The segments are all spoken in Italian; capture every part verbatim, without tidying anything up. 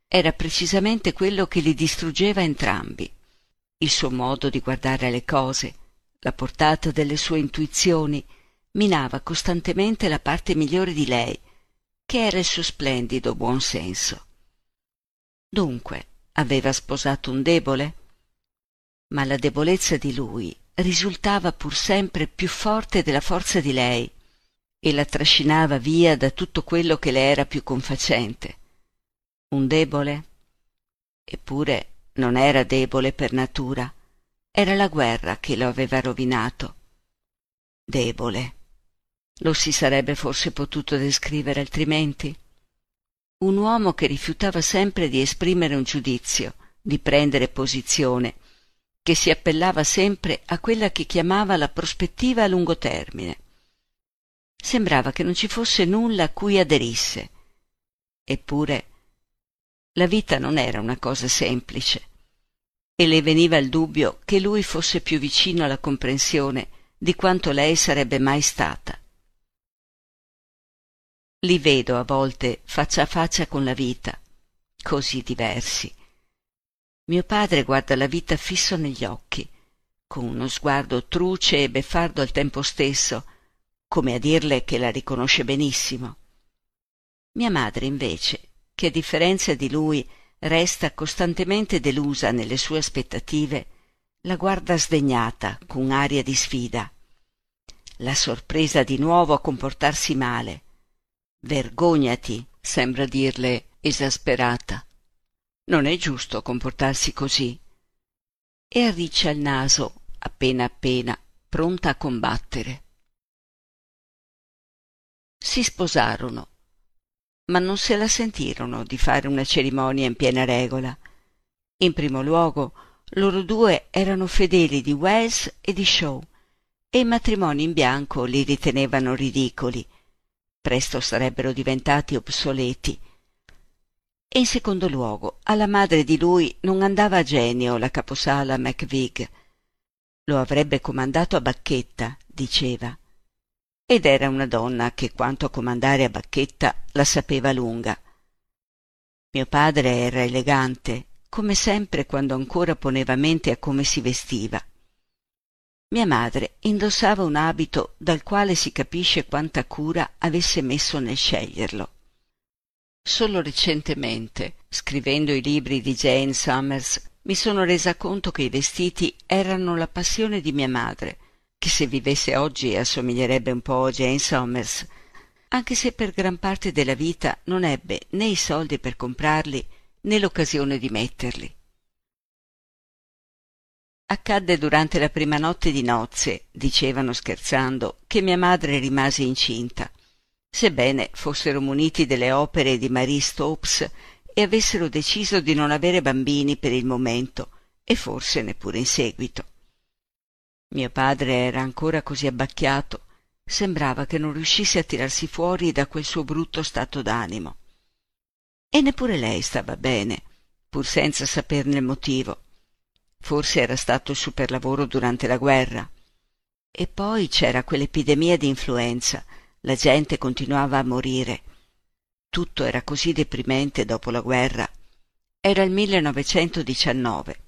era precisamente quello che li distruggeva entrambi. Il suo modo di guardare le cose, la portata delle sue intuizioni, minava costantemente la parte migliore di lei, che era il suo splendido buon senso. Dunque, aveva sposato un debole? Ma la debolezza di lui risultava pur sempre più forte della forza di lei e la trascinava via da tutto quello che le era più confacente. Un debole? Eppure non era debole per natura, era la guerra che lo aveva rovinato. Debole. Lo si sarebbe forse potuto descrivere altrimenti? Un uomo che rifiutava sempre di esprimere un giudizio, di prendere posizione, che si appellava sempre a quella che chiamava la prospettiva a lungo termine. Sembrava che non ci fosse nulla a cui aderisse. Eppure la vita non era una cosa semplice, e le veniva il dubbio che lui fosse più vicino alla comprensione di quanto lei sarebbe mai stata. Li vedo a volte faccia a faccia con la vita, così diversi. Mio padre guarda la vita fisso negli occhi, con uno sguardo truce e beffardo al tempo stesso, come a dirle che la riconosce benissimo. Mia madre, invece, che a differenza di lui resta costantemente delusa nelle sue aspettative, la guarda sdegnata, con aria di sfida. La sorpresa di nuovo a comportarsi male. «Vergognati», sembra dirle esasperata. Non è giusto comportarsi così. E arriccia il naso, appena appena, pronta a combattere. Si sposarono, ma non se la sentirono di fare una cerimonia in piena regola. In primo luogo, loro due erano fedeli di Wells e di Shaw, e i matrimoni in bianco li ritenevano ridicoli. Presto sarebbero diventati obsoleti. E in secondo luogo, alla madre di lui non andava a genio la caposala McVig. Lo avrebbe comandato a bacchetta, diceva. Ed era una donna che quanto a comandare a bacchetta la sapeva lunga. Mio padre era elegante, come sempre quando ancora poneva mente a come si vestiva. Mia madre indossava un abito dal quale si capisce quanta cura avesse messo nel sceglierlo. Solo recentemente, scrivendo i libri di Jane Summers, mi sono resa conto che i vestiti erano la passione di mia madre, che se vivesse oggi assomiglierebbe un po' a Jane Summers, anche se per gran parte della vita non ebbe né i soldi per comprarli né l'occasione di metterli. Accadde durante la prima notte di nozze, dicevano scherzando, che mia madre rimase incinta, sebbene fossero muniti delle opere di Marie Stopes e avessero deciso di non avere bambini per il momento e forse neppure in seguito. Mio padre era ancora così abbacchiato, sembrava che non riuscisse a tirarsi fuori da quel suo brutto stato d'animo. E neppure lei stava bene, pur senza saperne il motivo. Forse era stato il superlavoro durante la guerra. E poi c'era quell'epidemia di influenza, la gente continuava a morire. Tutto era così deprimente dopo la guerra. Era il millenovecentodiciannove.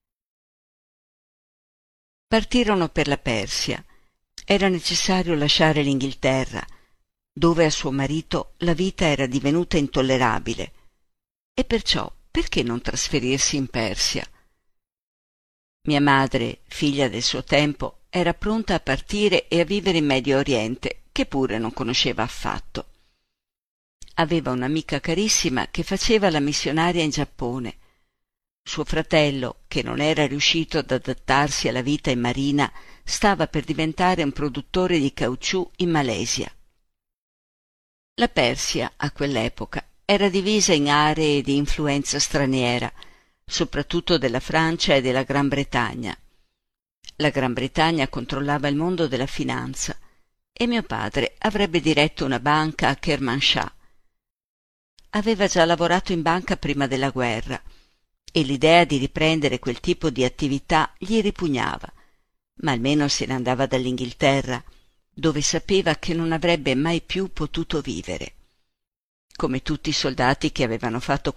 Partirono per la Persia. Era necessario lasciare l'Inghilterra, dove a suo marito la vita era divenuta intollerabile. E perciò perché non trasferirsi in Persia? Mia madre, figlia del suo tempo, era pronta a partire e a vivere in Medio Oriente, che pure non conosceva affatto. Aveva un'amica carissima che faceva la missionaria in Giappone. Suo fratello, che non era riuscito ad adattarsi alla vita in marina, stava per diventare un produttore di caucciù in Malesia. La Persia, a quell'epoca, era divisa in aree di influenza straniera, soprattutto della Francia e della Gran Bretagna. La Gran Bretagna controllava il mondo della finanza e mio padre avrebbe diretto una banca a Kermanshah. Aveva già lavorato in banca prima della guerra e l'idea di riprendere quel tipo di attività gli ripugnava, ma almeno se ne andava dall'Inghilterra, dove sapeva che non avrebbe mai più potuto vivere. Come tutti i soldati che avevano fatto